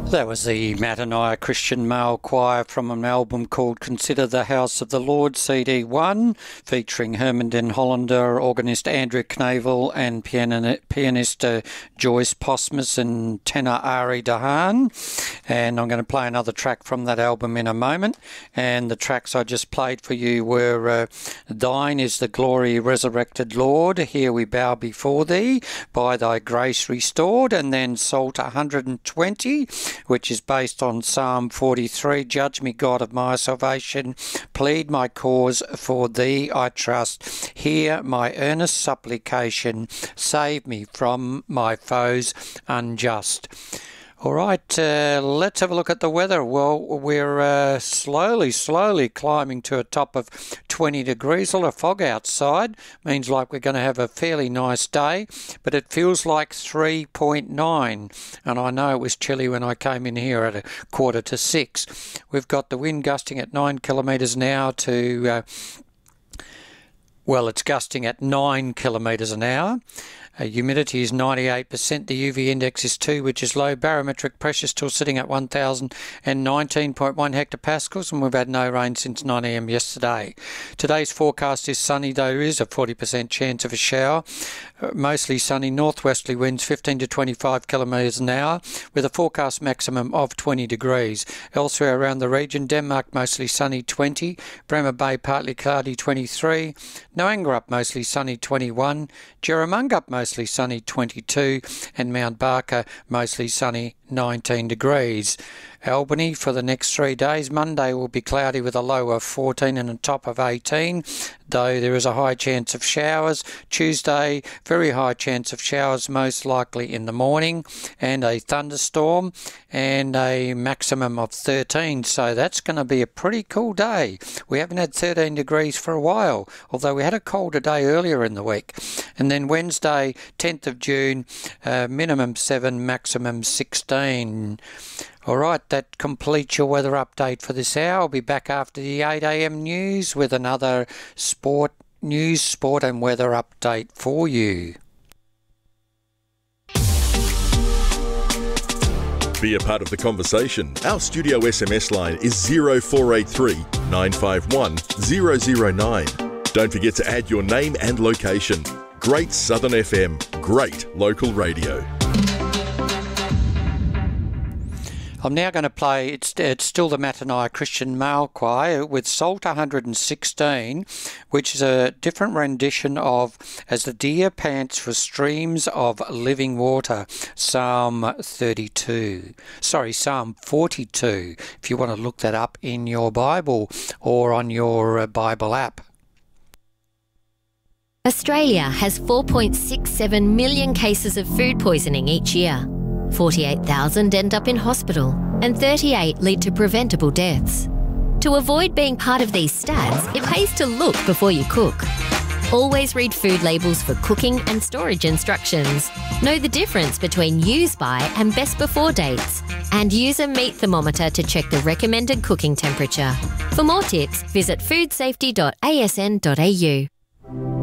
That was the Mataniah Christian Male Choir from an album called Consider the House of the Lord, CD1, featuring Herman Hollander, organist Andrew Knavel and pianist Joyce Posmus and tenor Ari Dahan. And I'm going to play another track from that album in a moment. And the tracks I just played for you were Thine is the Glory, Resurrected Lord, Here We Bow Before Thee, By Thy Grace Restored, and then Psalter 120, which is based on Psalm 43, Judge me, God of my salvation, plead my cause, for thee I trust. Hear my earnest supplication, save me from my foes unjust. All right, let's have a look at the weather. Well, we're slowly climbing to a top of 20 degrees. A lot of fog outside. Means like we're going to have a fairly nice day, but it feels like 3.9. And I know it was chilly when I came in here at 5:45. We've got the wind gusting at 9 kilometres an hour to... it's gusting at 9 kilometres an hour. Humidity is 98%. The UV index is 2, which is low. Barometric pressure still sitting at 1,019.1 hectopascals, and we've had no rain since 9 a.m. yesterday. Today's forecast is sunny. There is a 40% chance of a shower. Mostly sunny, northwesterly winds 15 to 25 kilometres an hour, with a forecast maximum of 20 degrees. Elsewhere around the region, Denmark mostly sunny 20, Bremer Bay partly cloudy 23, Noangrup mostly sunny 21, Jerramungup mostly sunny 22, and Mount Barker mostly sunny 19 degrees. Albany for the next 3 days. Monday will be cloudy with a low of 14 and a top of 18, though there is a high chance of showers. Tuesday, very high chance of showers, most likely in the morning, and a thunderstorm, and a maximum of 13. So that's going to be a pretty cool day. We haven't had 13 degrees for a while, although we had a colder day earlier in the week. And then Wednesday, 10th of June, minimum 7, maximum 16. All right, that completes your weather update for this hour. I'll be back after the 8 a.m. news with another sport and weather update for you. Be a part of the conversation. Our studio SMS line is 0483 951 009. Don't forget to add your name and location. Great Southern FM, great local radio. I'm now going to play, it's still the Mataniah Christian Male Choir with Psalter 116, which is a different rendition of As the Deer Pants for Streams of Living Water, Psalm 42. Psalm 42, if you want to look that up in your Bible or on your Bible app. Australia has 4.67 million cases of food poisoning each year. 48,000 end up in hospital and 38 lead to preventable deaths. To avoid being part of these stats, it pays to look before you cook. Always read food labels for cooking and storage instructions. Know the difference between use by and best before dates. And use a meat thermometer to check the recommended cooking temperature. For more tips, visit foodsafety.asn.au.